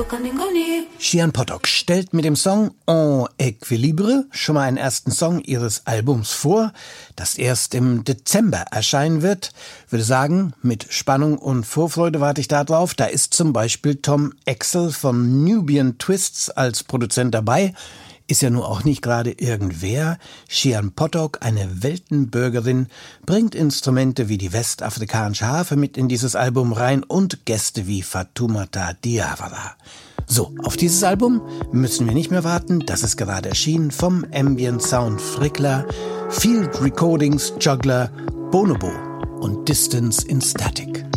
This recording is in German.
Sian Potok stellt mit dem Song En Equilibre schon mal einen ersten Song ihres Albums vor, das erst im Dezember erscheinen wird. Würde sagen, mit Spannung und Vorfreude warte ich da drauf. Da ist zum Beispiel Tom Axel von Nubian Twists als Produzent dabei. Ist ja nur auch nicht gerade irgendwer. Sian Potok, eine Weltenbürgerin, bringt Instrumente wie die westafrikanische Harfe mit in dieses Album rein und Gäste wie Fatoumata Diawara. So, auf dieses Album müssen wir nicht mehr warten. Das ist gerade erschienen vom Ambient Sound Frickler, Field Recordings Juggler, Bonobo und Distance in Static.